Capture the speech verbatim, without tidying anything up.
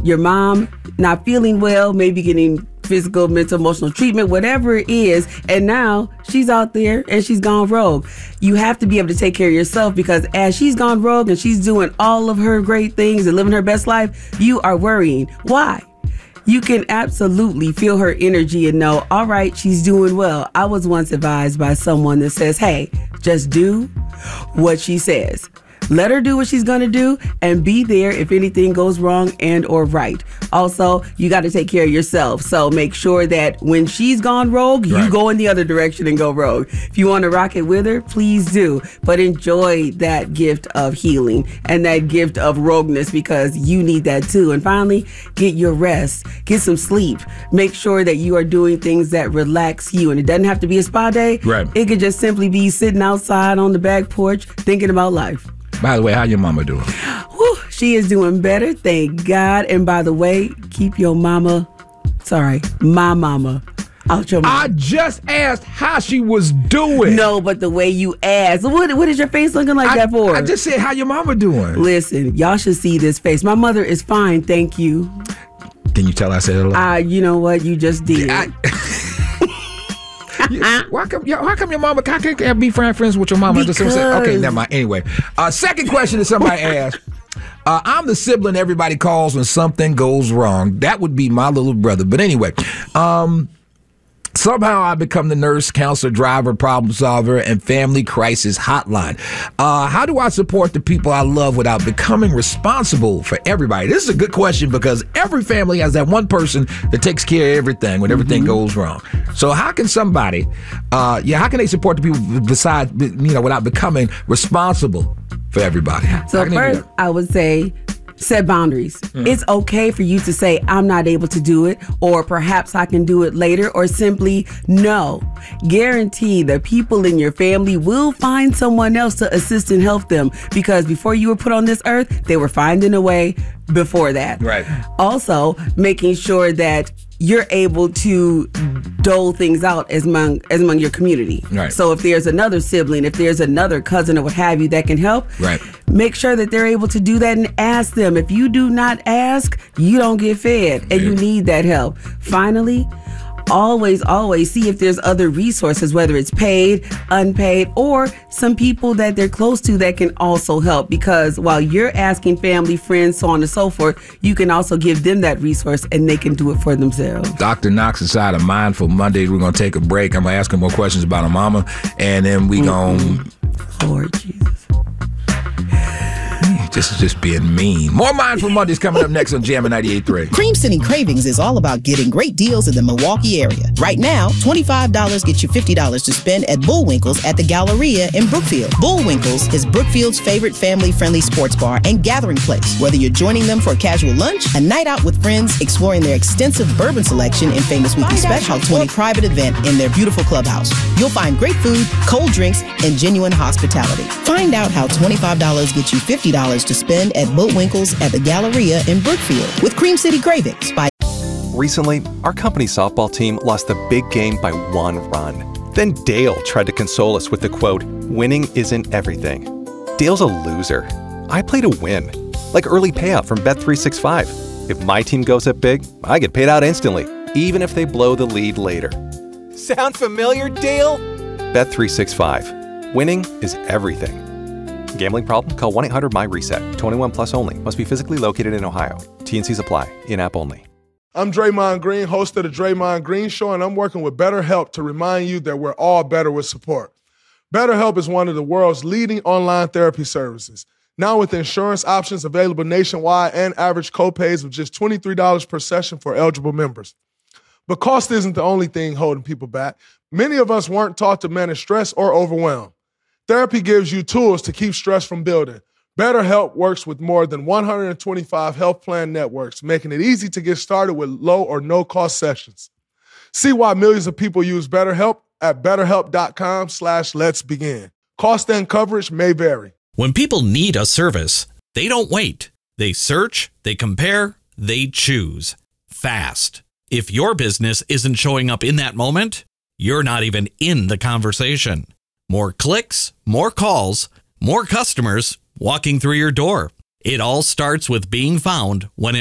your mom not feeling well, maybe getting physical, mental, emotional treatment, whatever it is, and now she's out there and she's gone rogue. You have to be able to take care of yourself, because as she's gone rogue and she's doing all of her great things and living her best life, you are worrying. Why? You can absolutely feel her energy and know, all right, she's doing well. I was once advised by someone that says, hey, just do what she says. Let her do what she's going to do and be there if anything goes wrong and or right. Also, you got to take care of yourself. So make sure that when she's gone rogue, right, you go in the other direction and go rogue. If you want to rock it with her, please do. But enjoy that gift of healing and that gift of rogueness, because you need that too. And finally, get your rest. Get some sleep. Make sure that you are doing things that relax you. And it doesn't have to be a spa day. Right. It could just simply be sitting outside on the back porch thinking about life. By the way, how your mama doing? Whew, she is doing better, thank God. And by the way, keep your mama, sorry, my mama, out your mouth. I just asked how she was doing. No, but the way you asked. What, what is your face looking like I, that for? I just said, how your mama doing? Listen, y'all should see this face. My mother is fine, thank you. Can you tell I said hello? Uh, you know what? You just did. I, why come? How come your mama? How can I be friend friends with your mama? Because... Just okay, never mind. Anyway, uh, second question that somebody asked. Uh, I'm the sibling everybody calls when something goes wrong. That would be my little brother. But anyway, um, somehow I become the nurse, counselor, driver, problem solver, and family crisis hotline. Uh, how do I support the people I love without becoming responsible for everybody? This is a good question, because every family has that one person that takes care of everything when everything mm-hmm. goes wrong. So how can somebody, uh, yeah, how can they support the people besides, you know, without becoming responsible for everybody? So first, I would say, set boundaries. Mm. It's okay for you to say, I'm not able to do it, or perhaps I can do it later, or simply no. Guarantee the people in your family will find someone else to assist and help them, because before you were put on this earth, they were finding a way before that. Right. Also, making sure that you're able to dole things out as among as among your community. Right. So if there's another sibling, if there's another cousin or what have you that can help, right, make sure that they're able to do that and ask them. If you do not ask, you don't get fed, and yeah. you need that help. Finally, always, always see if there's other resources, whether it's paid, unpaid, or some people that they're close to that can also help. Because while you're asking family, friends, so on and so forth, you can also give them that resource and they can do it for themselves. Doctor Knox inside of Mindful Mondays. We're going to take a break. I'm going to ask her more questions about her mama, and then we mm-hmm. going to... Lord Jesus. This is just being mean. More Mindful Mondays coming up next on Jammin' ninety-eight point three. Cream City Cravings is all about getting great deals in the Milwaukee area. Right now, twenty-five dollars gets you fifty dollars to spend at Bullwinkle's at the Galleria in Brookfield. Bullwinkle's is Brookfield's favorite family-friendly sports bar and gathering place. Whether you're joining them for a casual lunch, a night out with friends, exploring their extensive bourbon selection and famous weekly special, or a private event in their beautiful clubhouse, you'll find great food, cold drinks, and genuine hospitality. Find out how twenty-five dollars gets you fifty dollars to spend at Bullwinkle's at the Galleria in Brookfield with Cream City Cravings. By Recently, our company softball team lost the big game by one run. Then Dale tried to console us with the quote, "Winning isn't everything." Dale's a loser. I play to win, like early payout from Bet three sixty-five. If my team goes up big, I get paid out instantly, even if they blow the lead later. Sound familiar, Dale? Bet three sixty-five. Winning is everything. Gambling problem? Call one eight hundred M Y reset. twenty-one plus only. Must be physically located in Ohio. T N Cs apply. In-app only. I'm Draymond Green, host of the Draymond Green Show, and I'm working with BetterHelp to remind you that we're all better with support. BetterHelp is one of the world's leading online therapy services. Now with insurance options available nationwide and average copays of just twenty-three dollars per session for eligible members. But cost isn't the only thing holding people back. Many of us weren't taught to manage stress or overwhelm. Therapy gives you tools to keep stress from building. BetterHelp works with more than one hundred twenty-five health plan networks, making it easy to get started with low or no-cost sessions. See why millions of people use BetterHelp at betterhelp.com slash let's begin. Cost and coverage may vary. When people need a service, they don't wait. They search, they compare, they choose. Fast. If your business isn't showing up in that moment, you're not even in the conversation. More clicks, more calls, more customers walking through your door. It all starts with being found when